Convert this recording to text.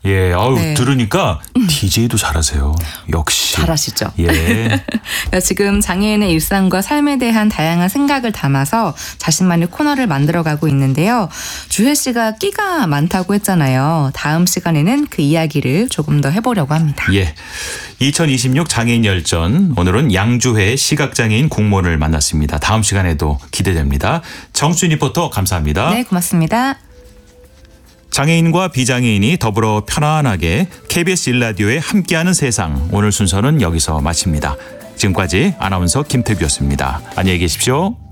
예, 네. 들으니까 DJ도 잘하세요. 역시. 잘하시죠? 예. 지금 장애인의 일상과 삶에 대한 다양한 생각을 담아서 자신만의 코너를 만들어가고 있는데요. 주혜 씨가 끼가 많다고 했잖아요. 다음 시간에는 그 이야기를 조금 더 해보려고 합니다. 예. 2026 장애인 열전. 오늘은 양주회 시각장애인 공무원을 만났습니다. 다음 시간에도 기대됩니다. 정수진 리포터 감사합니다. 네, 고맙습니다. 장애인과 비장애인이 더불어 편안하게 KBS 1라디오에 함께하는 세상. 오늘 순서는 여기서 마칩니다. 지금까지 아나운서 김태규였습니다. 안녕히 계십시오.